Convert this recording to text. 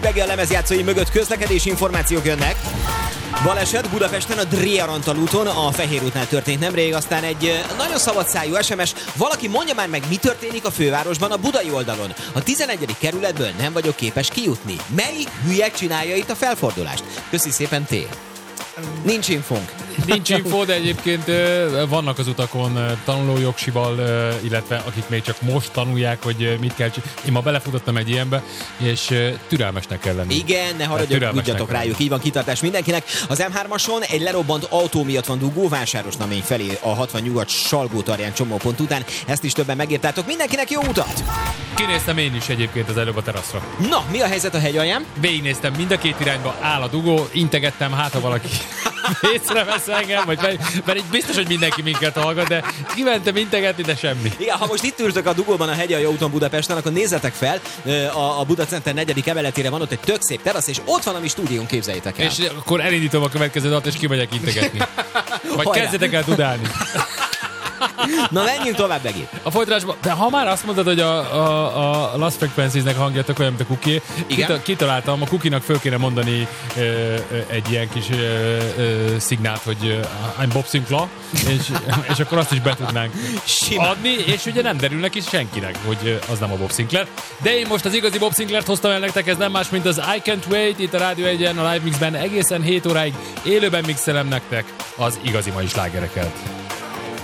Reggel lemezjátszói mögött közlekedési információk jönnek. Baleset Budapesten a Dréarantal úton, a Fehér útnál történt nemrég, aztán egy nagyon szabadszájú SMS. Valaki mondja már meg, mi történik a fővárosban a budai oldalon. A 11. kerületből nem vagyok képes kijutni. Melyik hülye csinálja itt a felfordulást? Köszi szépen, T. Nincs infónk. Nincs info, de egyébként vannak az utakon tanulójogsival, illetve akik még csak most tanulják, hogy mit kell csinálni. Én ma belefutottam egy ilyenbe, és türelmesnek kell lenni. Igen, ne haragudjatok rájuk, így van, kitartás mindenkinek. Az M3-ason egy lerobbant autó miatt van dugó Vásárosnamény felé a 60 nyugat Salgótarján csomópont után. Ezt is többen megírtátok. Mindenkinek jó utat! Kinéztem én is egyébként az előbb a teraszra. Na, mi a helyzet a hegyalján? Végignéztem mind a két irányba, áll a dugó, integettem, hát ha valaki észrevesz engem, mert így biztos, hogy mindenki minket hallgat, de kimentem integetni, de semmi. Igen, ha most itt ültök a dugóban a Hegyalja úton Budapesten, akkor nézzetek fel, a Buda Center 4. emeletére van ott egy tök szép terasz, és ott van a mi stúdiónk, képzeljétek el. És akkor elindítom a következő dalt, és kimegyek integetni. Vagy kezdjetek el tudálni. Na, menjünk tovább megint. A folytatásban, de ha már azt mondtad, hogy a Lost Frequencies-nek hangja tök olyan, mint a Cookie, kitaláltam, a Cookie-nak föl kéne mondani egy ilyen kis szignált, hogy I'm Bob Sinclair, és akkor azt is be tudnánk adni, és ugye nem derül neki senkinek, hogy az nem a Bob Sinclair. De én most az igazi Bob Sinclairt hoztam el nektek, ez nem más, mint az I Can't Wait, itt a Rádió 1-en, a Live Mixben egészen 7 óráig élőben mixelem nektek az igazi mai slágereket.